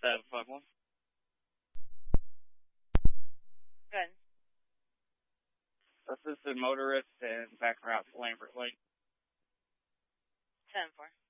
751. Good. Assisted motorist and back route to Lambert Lake. 10-4.